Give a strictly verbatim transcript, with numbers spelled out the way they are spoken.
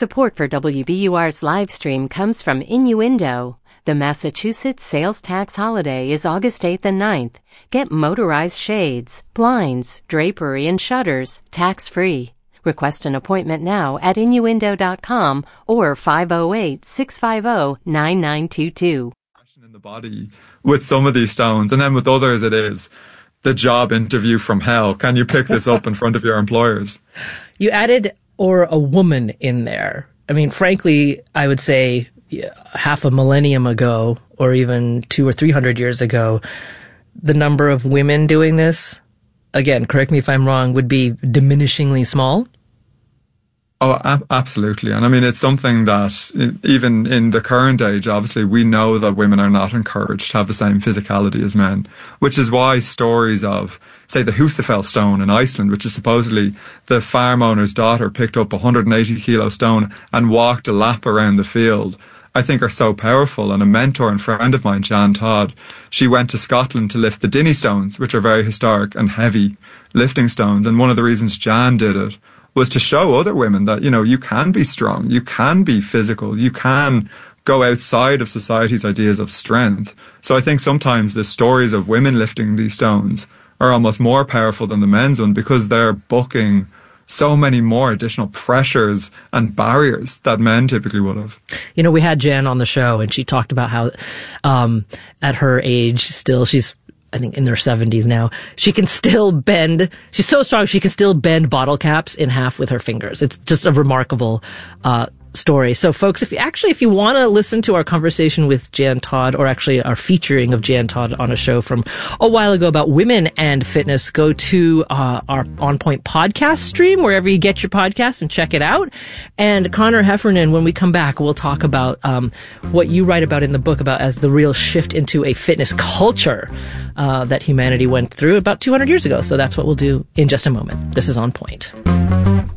Support for W B U R's live stream comes from Innuendo. The Massachusetts sales tax holiday is August eighth and ninth. Get motorized shades, blinds, drapery, and shutters tax-free. Request an appointment now at innuendo dot com or five oh eight, six five oh, nine nine two two. In the body with some of these stones, and then with others it is the job interview from hell. Can you pick this up in front of your employers? You added "or a woman" in there. I mean, frankly, I would say half a millennium ago, or even two or three hundred years ago, the number of women doing this, again, correct me if I'm wrong, would be diminishingly small. Oh, ab- absolutely. And I mean, it's something that even in the current age, obviously, we know that women are not encouraged to have the same physicality as men, which is why stories of, say, the Husafell stone in Iceland, which is supposedly the farm owner's daughter picked up a one hundred eighty kilo stone and walked a lap around the field, I think are so powerful. And a mentor and friend of mine, Jan Todd, she went to Scotland to lift the Dinny stones, which are very historic and heavy lifting stones. And one of the reasons Jan did it was to show other women that, you know, you can be strong, you can be physical, you can go outside of society's ideas of strength. So I think sometimes the stories of women lifting these stones are almost more powerful than the men's one, because they're booking so many more additional pressures and barriers that men typically would have. You know, we had Jan on the show, and she talked about how um at her age still, she's I think in their seventies now, she can still bend. She's so strong, she can still bend bottle caps in half with her fingers. It's just a remarkable uh story. So folks, if you actually, if you want to listen to our conversation with Jan Todd, or actually our featuring of Jan Todd on a show from a while ago about women and fitness, go to uh, our On Point podcast stream, wherever you get your podcasts, and check it out. And Connor Heffernan, when we come back, we'll talk about um, what you write about in the book about as the real shift into a fitness culture uh, that humanity went through about two hundred years ago. So that's what we'll do in just a moment. This is On Point.